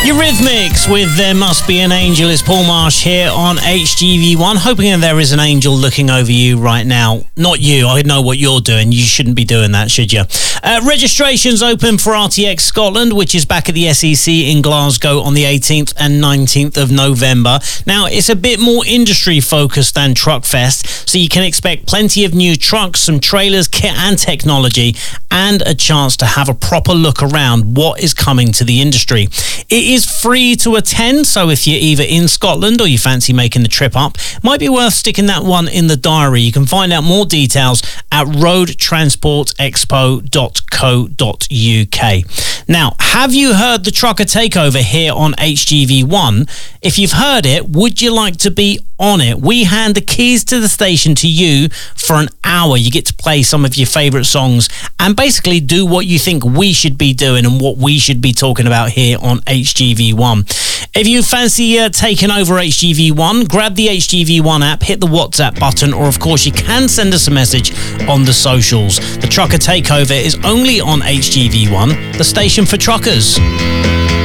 Eurythmics with There Must Be an Angel. Is Paul Marsh here on HGV1, hoping that there is an angel looking over you right now. Not you, I know what you're doing. You shouldn't be doing that, should you? Registrations open for RTX Scotland, which is back at the SEC in Glasgow on the 18th and 19th of November. Now, it's a bit more industry focused than Truckfest, so you can expect plenty of new trucks, some trailers, kit and technology, and a chance to have a proper look around what is coming to the industry. It is free to attend, so if you're either in Scotland or you fancy making the trip up, might be worth sticking that one in the diary. You can find out more details at roadtransportexpo.co.uk. Now, have you heard the Trucker Takeover here on HGV1? If you've heard it, would you like to be on it? We hand the keys to the station to you for an hour. You get to play some of your favourite songs and basically do what you think we should be doing and what we should be talking about here on HGV1. If you fancy taking over HGV1, grab the HGV1 app, hit the WhatsApp button, or of course you can send us a message on the socials. The Trucker Takeover is only on HGV1, the station for truckers.